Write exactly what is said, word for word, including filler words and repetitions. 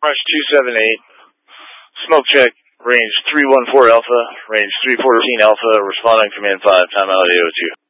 March two seven eight, smoke check, range three one four Alpha, range three fourteen Alpha, responding command five, timeout eight oh two.